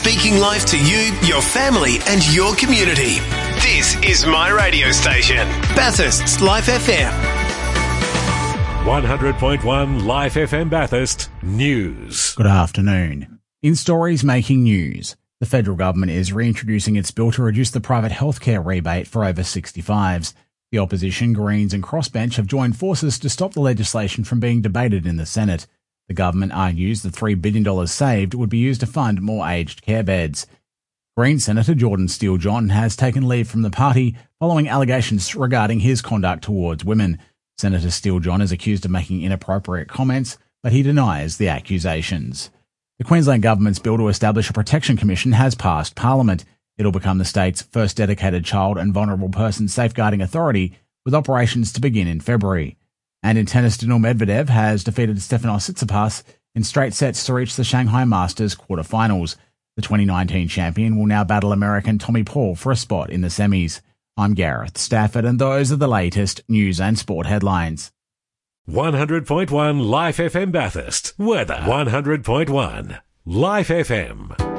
speaking life to you, your family and your community. This is my radio station, Bathurst's Life FM. 100.1 Life FM Bathurst News. Good afternoon. In stories making news, the federal government is reintroducing its bill to reduce the private healthcare rebate for over 65s. The opposition, Greens and Crossbench have joined forces to stop the legislation from being debated in the Senate. The government argues the $3 billion saved would be used to fund more aged care beds. Green Senator Jordan Steele-John has taken leave from the party following allegations regarding his conduct towards women. Senator Steele-John is accused of making inappropriate comments, but he denies the accusations. The Queensland Government's bill to establish a protection commission has passed Parliament. It'll become the state's first dedicated child and vulnerable person safeguarding authority, with operations to begin in February. And in tennis, Daniil Medvedev has defeated Stefanos Tsitsipas in straight sets to reach the Shanghai Masters quarterfinals. The 2019 champion will now battle American Tommy Paul for a spot in the semis. I'm Gareth Stafford, and those are the latest news and sport headlines. 100.1 Life FM Bathurst. Weather. 100.1 Life FM.